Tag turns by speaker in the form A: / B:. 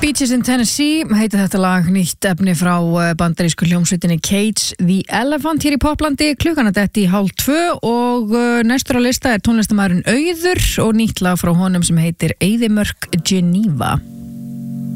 A: Beaches in Tennessee heitir þetta lag, nýtt efni frá bandarísku hljómsveitinni Cage the Elephant hér í Poplandi. Klukkan detti 1:30 og næstur á lista tónlistarmaðurinn Auður og nýtt lag frá honum sem heitir Eyðimörk Geneva.